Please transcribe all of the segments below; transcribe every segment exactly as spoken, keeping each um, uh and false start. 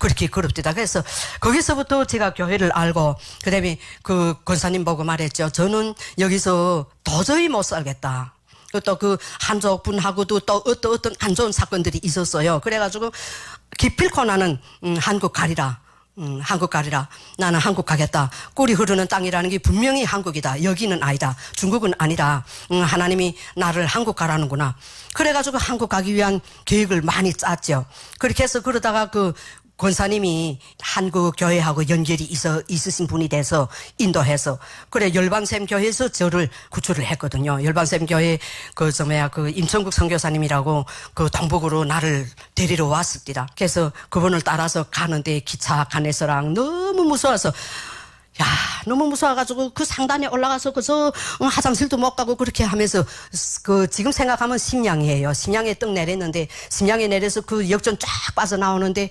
그렇게 그럽디다. 그래서 거기서부터 제가 교회를 알고 그다음에 그 권사님 보고 말했죠. 저는 여기서 도저히 못 살겠다. 또 그 한족 분하고도 또 어떤 어떤 안 좋은 사건들이 있었어요. 그래가지고 기필코 나는 음, 한국 가리라. 음, 한국 가리라. 나는 한국 가겠다. 꿀이 흐르는 땅이라는 게 분명히 한국이다. 여기는 아니다. 중국은 아니다. 음, 하나님이 나를 한국 가라는구나. 그래가지고 한국 가기 위한 계획을 많이 짰죠. 그렇게 해서 그러다가 그 권사님이 한국 교회하고 연결이 있어, 있으신 분이 돼서 인도해서 그래 열반샘 교회에서 저를 구출을 했거든요. 열반샘 교회 그 저 뭐야 그 임천국 선교사님이라고 그 동북으로 나를 데리러 왔습니다. 그래서 그분을 따라서 가는데 기차 안에서랑 너무 무서워서 야, 너무 무서워가지고 그 상단에 올라가서 그저 화장실도 못 가고 그렇게 하면서 그 지금 생각하면 심양이에요. 심양에 떡 내렸는데 심양에 내려서 그 역전 쫙 빠져나오는데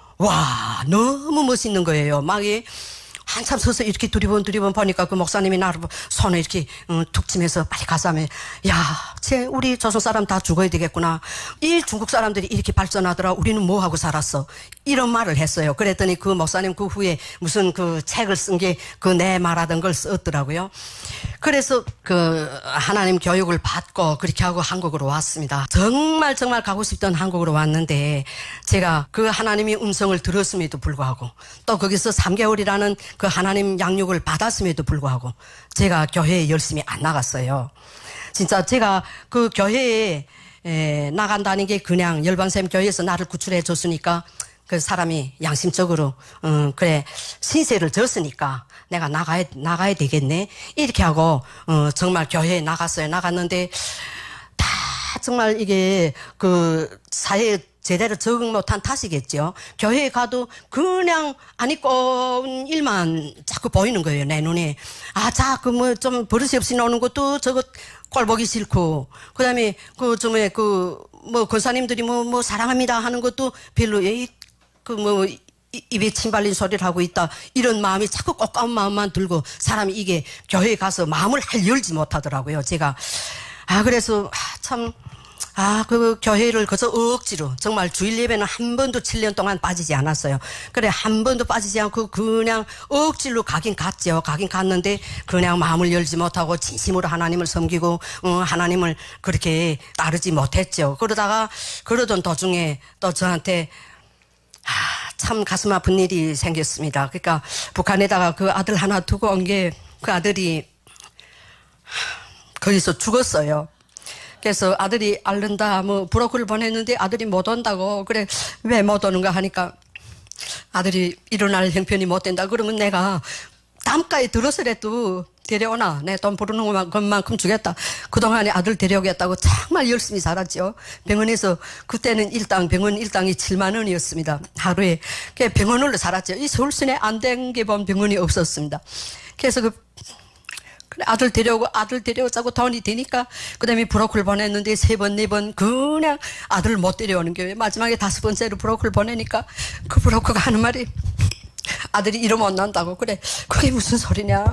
와, 너무 멋있는 거예요. 막 한참 서서 이렇게 두리번 두리번 보니까 그 목사님이 나를 손을 이렇게 음, 툭 치면서 빨리 가서 하면 야, 쟤 우리 조선 사람 다 죽어야 되겠구나. 이 중국 사람들이 이렇게 발전하더라. 우리는 뭐 하고 살았어. 이런 말을 했어요. 그랬더니 그 목사님 그 후에 무슨 그 책을 쓴 게 그 내 말하던 걸 썼더라고요. 그래서 그 하나님 교육을 받고 그렇게 하고 한국으로 왔습니다. 정말 정말 가고 싶던 한국으로 왔는데 제가 그 하나님의 음성을 들었음에도 불구하고 또 거기서 삼 개월이라는 그 하나님 양육을 받았음에도 불구하고 제가 교회에 열심히 안 나갔어요. 진짜 제가 그 교회에 에, 나간다는 게 그냥 열반샘 교회에서 나를 구출해 줬으니까 그 사람이 양심적으로 음, 그래 신세를 졌으니까 내가 나가야 나가야 되겠네 이렇게 하고 어, 정말 교회에 나갔어요. 나갔는데 다 정말 이게 그 사회에 제대로 적응 못한 탓이겠죠. 교회에 가도 그냥 안 입고 온 일만 자꾸 보이는 거예요, 내 눈에. 아, 자, 그 뭐 좀 버릇이 없이 나오는 것도 저거 꼴 보기 싫고, 그 다음에 그 좀 그 뭐 권사님들이 뭐 뭐 사랑합니다 하는 것도 별로 에이 그 뭐 입에 침 발린 소리를 하고 있다 이런 마음이 자꾸 꺾까운 마음만 들고 사람이 이게 교회에 가서 마음을 할 열지 못하더라고요. 제가 아 그래서 참. 아, 그 교회를 그저 억지로 정말 주일 예배는 한 번도 칠 년 동안 빠지지 않았어요. 그래 한 번도 빠지지 않고 그냥 억지로 가긴 갔죠. 가긴 갔는데 그냥 마음을 열지 못하고 진심으로 하나님을 섬기고 어, 하나님을 그렇게 따르지 못했죠. 그러다가 그러던 도중에 또 저한테 아, 참 가슴 아픈 일이 생겼습니다. 그러니까 북한에다가 그 아들 하나 두고 온 게 그 아들이 거기서 죽었어요. 그래서 아들이 앓는다, 뭐, 브로커를 보냈는데 아들이 못 온다고. 그래, 왜 못 오는가 하니까 아들이 일어날 형편이 못 된다. 그러면 내가 담가에 들어서라도 데려오나. 내 돈 부르는 것만큼 주겠다. 그동안에 아들 데려오겠다고 정말 열심히 살았죠. 병원에서 그때는 일당, 병원 일당이 칠만 원이었습니다. 하루에. 그래서 병원으로 살았죠. 이 서울시내 안 된 게 본 병원이 없었습니다. 그래서 그 그래, 아들 데려오고 아들 데려오자고 돈이 되니까 그다음에 브로커를 보냈는데 세 번 네 번 그냥 아들을 못 데려오는 게 마지막에 다섯 번째로 브로커를 보내니까 그 브로커가 하는 말이 아들이 이러면 못 난다고. 그래 그게 무슨 소리냐.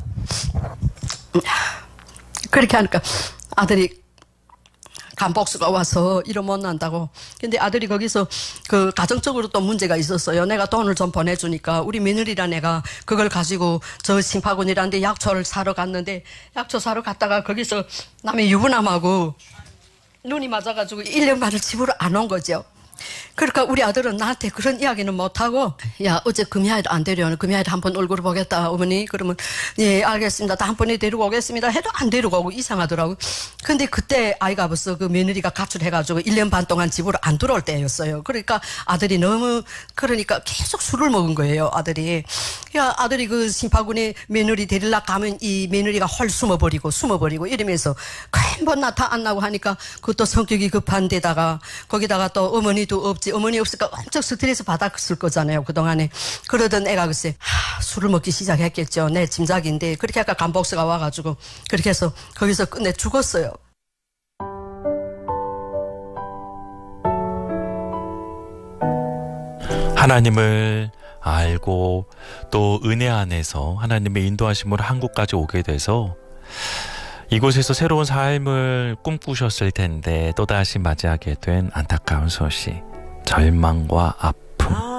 그렇게 하니까 아들이 간복수가 와서 이러면 못 난다고. 근데 아들이 거기서 그 가정적으로 또 문제가 있었어요. 내가 돈을 좀 보내주니까 우리 며느리랑 애가 그걸 가지고 저 심파군이라는 데 약초를 사러 갔는데 약초 사러 갔다가 거기서 남의 유부남하고 눈이 맞아가지고 일 년 반을 집으로 안 온 거죠. 그러니까 우리 아들은 나한테 그런 이야기는 못하고 야 어제 금야일 안 데려오는 금야일 한번 얼굴을 보겠다 어머니 그러면 예 알겠습니다 다음번에 데리고 오겠습니다 해도 안 데리고 오고 이상하더라고. 근데 그때 아이가 벌써 그 며느리가 가출해가지고 일 년 반 동안 집으로 안 들어올 때였어요. 그러니까 아들이 너무 그러니까 계속 술을 먹은 거예요. 아들이 야 아들이 그 심파군에 며느리 데리러 가면 이 며느리가 헐 숨어버리고 숨어버리고 이러면서 한 번 나타 안 나고 하니까 그것도 성격이 급한 데다가 거기다가 또 어머니도 없지. 어머니 없으니까 엄청 스트레스 받았을 거잖아요. 그동안에. 그러던 애가 글쎄 하, 술을 먹기 시작했겠죠. 내 짐작인데 그렇게 아까 간복수가 와가지고 그렇게 해서 거기서 끝내 죽었어요. 하나님을 알고 또 은혜 안에서 하나님의 인도하심으로 한국까지 오게 돼서 이곳에서 새로운 삶을 꿈꾸셨을 텐데 또다시 맞이하게 된 안타까운 소식, 절망과 아픔.